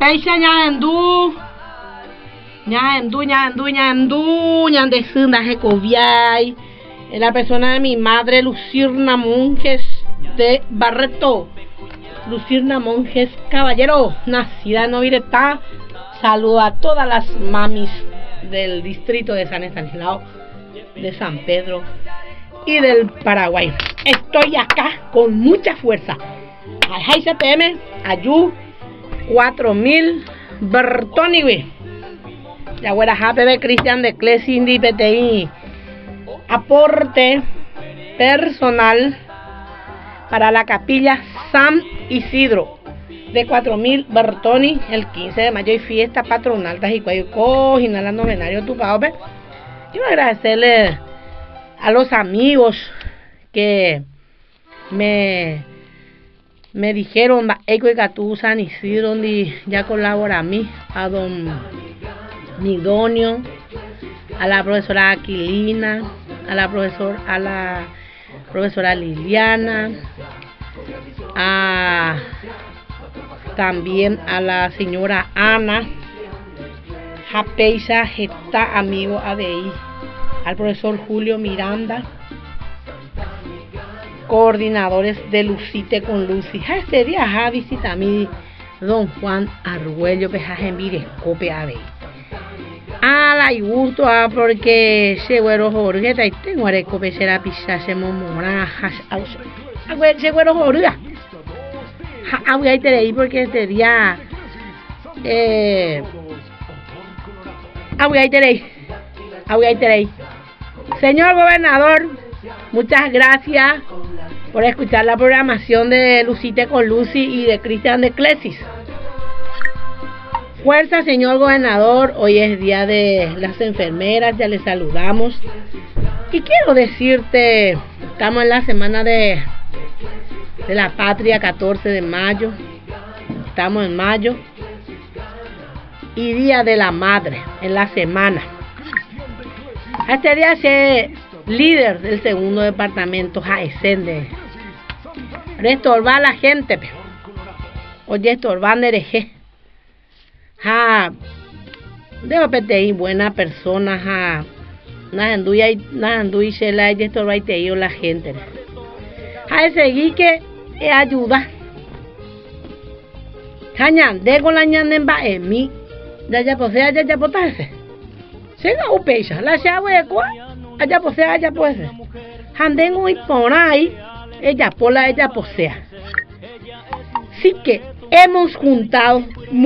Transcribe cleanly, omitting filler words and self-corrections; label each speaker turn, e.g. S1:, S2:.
S1: Peixa ñahendu ñandesunda Jecoviay, la persona de mi madre Lucirna Monjes de Barreto. Lucirna Monjes Caballero, nacida en Noviretá. Saludo a todas las mamis del distrito de San Estanislao, de San Pedro y del Paraguay. Estoy acá con mucha fuerza. Al CPM, Ayú 4000 Bertoniwi. Ya güera JPB Cristian de Clesindi PTI. Aporte personal para la capilla San Isidro de 4000 Bertoni el 15 de mayo y fiesta patronal Tajicuayuco, Ginala Novenario Tupaope. Quiero agradecerle a los amigos que me dijeron Eco y Catú San Isidro, donde ya colabora a mí, a don Nidonio, a la profesora Aquilina, a la profesora Liliana, también a la señora Ana, Japeixa Geta, amigo ADI, al profesor Julio Miranda, coordinadores de Lucite con Lucy. Este día visita a mí don Juan Argüello, pejaje en Virescope ADI. La gusto porque seguro Jorge y tengo areco pechera pichache momora seguro Jorge voy a ir porque este día voy a ir. Señor gobernador, muchas gracias por escuchar la programación de Lucite con Lucy y de Cristian de Clesis. Fuerza, señor gobernador, hoy es día de las enfermeras, ya les saludamos. Y quiero decirte, estamos en la semana de la patria, 14 de mayo, estamos en mayo, y día de la madre, en la semana. Este día se líder del segundo departamento, Jaesen, de estorbar a la gente, oye, estorbar nereje. Debo PTI, buena persona, Najanduy Shela y esto va a la gente. Seguir que ayuda. De con la ñanemba en mí. Ya posee, ya potarse. Llega un pecha, la llave de cuá, allá posee, allá puede. Handengo y por ahí, ella pola, ella posea. Sí que hemos juntado